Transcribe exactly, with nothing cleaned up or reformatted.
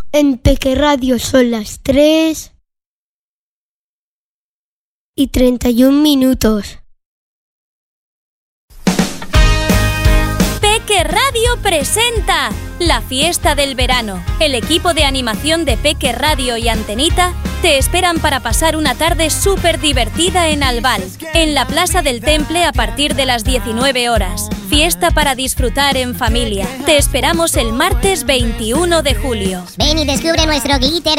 En Peque Radio son las tres y treinta y un minutos. Peque Radio presenta la fiesta del verano. El equipo de animación de Peque Radio y Antenita te esperan para pasar una tarde súper divertida en Albal, en la Plaza del Temple a partir de las diecinueve horas. Fiesta para disfrutar en familia. Te esperamos el martes veintiuno de julio. Ven y descubre nuestro glitter